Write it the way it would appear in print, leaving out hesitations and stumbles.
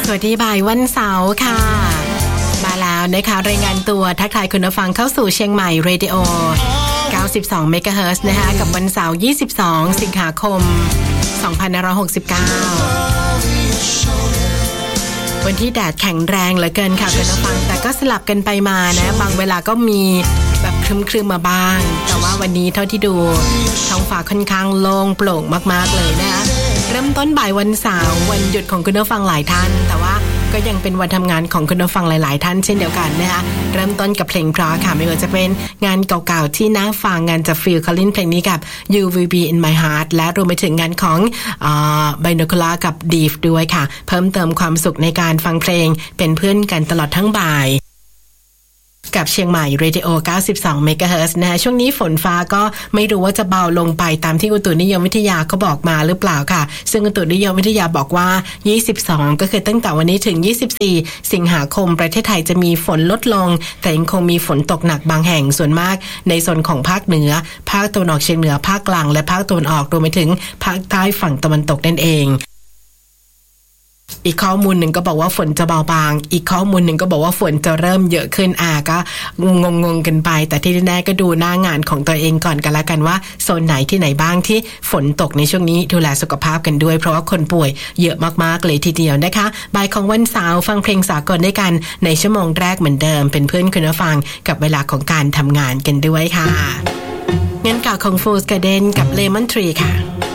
สวัสดีบ่ายวันเสาร์ค่ะมาแล้วนะคะรายงานตัวทักทายคุณผู้ฟังเข้าสู่เชียงใหม่เรดิโอ92เมกะเฮิรตซ์นะคะกับวันเสาร์22สิงหาคม2569วันที่แดดแข็งแรงเหลือเกินค่ะคุณผู้ฟังแต่ก็สลับกันไปมานะบางเวลาก็มีแบบครึมๆมาบ้างแต่ว่าวันนี้เท่าที่ดูท้องฟ้าค่อนข้างโล่งโปร่งมากๆเลยนะคะเริ่มต้นบ่ายวันเสาร์วันหยุดของคุณผู้ฟังหลายท่านแต่ว่าก็ยังเป็นวันทำงานของคุณผู้ฟังหลายๆท่านเช่นเดียวกันนะคะเริ่มต้นกับเพลงเพราะค่ะไม่ว่าจะเป็นงานเก่าๆที่น่าฟังงานจากฟิลคอลลินเพลงนี้กับ You Will Be In My Heart และรวมไปถึงงานของBinocular กับ Deep ด้วยค่ะเพิ่มเติมความสุขในการฟังเพลงเป็นเพื่อนกันตลอดทั้งบ่ายกับเชียงใหม่เรดิโอ92เมกะเฮิรตซ์นะช่วงนี้ฝนฟ้าก็ไม่รู้ว่าจะเบาลงไปตามที่อุตุนิยมวิทยาเขาบอกมาหรือเปล่าค่ะซึ่งอุตุนิยมวิทยาบอกว่า22ก็คือตั้งแต่วันนี้ถึง24สิงหาคมประเทศไทยจะมีฝนลดลงแต่ยังคงมีฝนตกหนักบางแห่งส่วนมากในโซนของภาคเหนือภาคตะวันออกเฉียงเหนือภาคกลางและภาคตะวันออกรวมไปถึงภาคใต้ฝั่งตะวันตกนั่นเองอีกข้อมูลหนึ่งก็บอกว่าฝนจะเบาบางอีกข้อมูลหนึ่งก็บอกว่าฝนจะเริ่มเยอะขึ้นก็งงกันไปแต่ที่แน่ก็ดูหน้างานของตัวเองก่อนกันละกันว่าโซนไหนที่ไหนบ้างที่ฝนตกในช่วงนี้ดูแลสุขภาพกันด้วยเพราะว่าคนป่วยเยอะมากๆเลยทีเดียวนะคะบ่ายของวันเสาร์ฟังเพลงสากลด้วยกันในชั่วโมงแรกเหมือนเดิมเป็นเพื่อนคุณผู้ฟังกับเวลาของการทำงานกันด้วยค่ะงั้นก่อนของ Fool's Garden กับ Lemon Tree ค่ะ